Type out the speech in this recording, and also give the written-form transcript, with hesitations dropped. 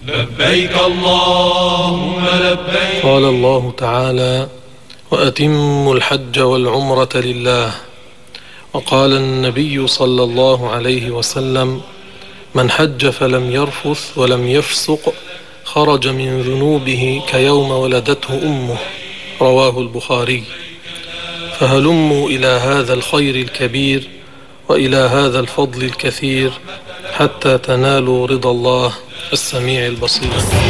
لبيك اللهم لبيك. قال الله تعالى: وأتموا الحج والعمرة لله. وقال النبي صلى الله عليه وسلم: من حج فلم يرفث ولم يفسق خرج من ذنوبه كيوم ولدته أمه. رواه البخاري. فهلموا إلى هذا الخير الكبير وإلى هذا الفضل الكثير حتى تنالوا رضا الله السميع البصير.